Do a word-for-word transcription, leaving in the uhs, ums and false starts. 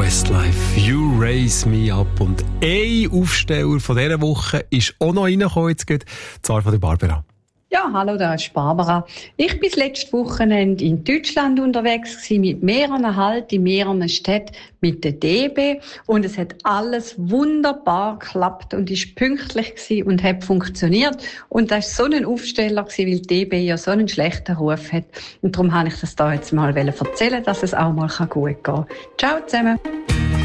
Westlife, You Raise Me Up. Und ein Aufsteller von dieser Woche ist auch noch reingekommen, jetzt geht, zwar von der Barbara. Ja, hallo, da ist Barbara. Ich war letztes Wochenende in Deutschland unterwegs gewesen, mit mehreren Halt in mehreren Städten mit der D B, und es hat alles wunderbar geklappt und ist pünktlich gewesen und hat funktioniert, und das war so ein Aufsteller gewesen, weil die D B ja so einen schlechten Ruf hat, und darum wollte ich das da jetzt mal erzählen, dass es auch mal gut gehen kann. Ciao zusammen.